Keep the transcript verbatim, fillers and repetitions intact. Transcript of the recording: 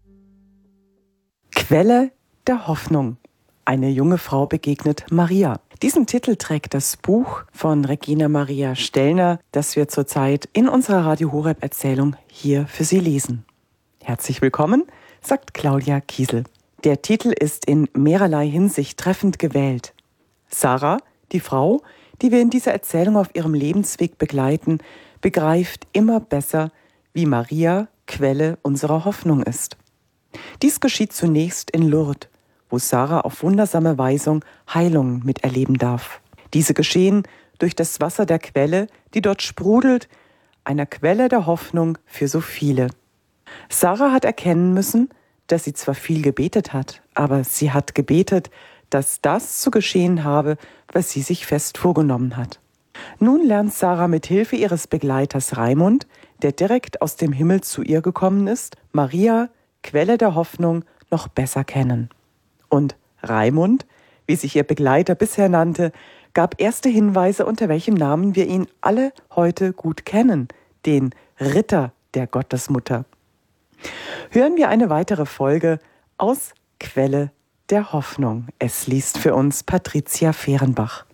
Quelle der Hoffnung. Eine junge Frau begegnet Maria. Diesen Titel trägt das Buch von Regina Maria Stellner, das wir zurzeit in unserer Radio Horeb Erzählung hier für Sie lesen. Herzlich willkommen, sagt Claudia Kiesel. Der Titel ist in mehrerlei Hinsicht treffend gewählt. Sarah, die Frau, die wir in dieser Erzählung auf ihrem Lebensweg begleiten, begreift immer besser, wie Maria Quelle unserer Hoffnung ist. Dies geschieht zunächst in Lourdes, wo Sarah auf wundersame Weise Heilung miterleben darf. Diese geschehen durch das Wasser der Quelle, die dort sprudelt, einer Quelle der Hoffnung für so viele. Sarah hat erkennen müssen, dass sie zwar viel gebetet hat, aber sie hat gebetet, dass das zu geschehen habe, was sie sich fest vorgenommen hat. Nun lernt Sarah mit Hilfe ihres Begleiters Raimund, der direkt aus dem Himmel zu ihr gekommen ist, Maria, Quelle der Hoffnung, noch besser kennen. Und Raimund, wie sich ihr Begleiter bisher nannte, gab erste Hinweise, unter welchem Namen wir ihn alle heute gut kennen, den Ritter der Gottesmutter. Hören wir eine weitere Folge aus Quelle der Hoffnung. Es liest für uns Patricia Fehrenbach.